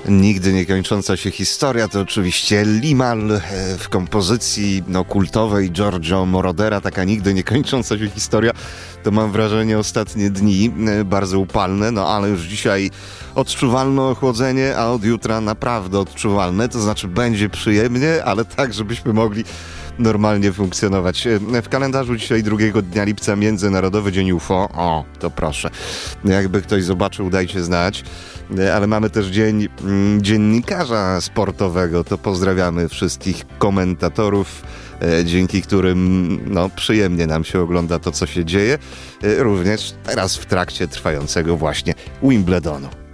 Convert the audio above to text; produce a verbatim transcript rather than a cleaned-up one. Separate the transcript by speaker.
Speaker 1: Nigdy nie kończąca się historia to oczywiście Limahl w kompozycji no, kultowej Giorgio Morodera. Taka nigdy nie kończąca się historia. To mam wrażenie ostatnie dni bardzo upalne, no ale już dzisiaj odczuwalne ochłodzenie, a od jutra naprawdę odczuwalne. To znaczy będzie przyjemnie, ale tak, żebyśmy mogli normalnie funkcjonować. W kalendarzu dzisiaj drugiego dnia lipca Międzynarodowy Dzień U F O. O, to proszę. Jakby ktoś zobaczył, dajcie znać. Ale mamy też Dzień Dziennikarza Sportowego. To pozdrawiamy wszystkich komentatorów, dzięki którym no, przyjemnie nam się ogląda to, co się dzieje. Również teraz w trakcie trwającego właśnie Wimbledonu.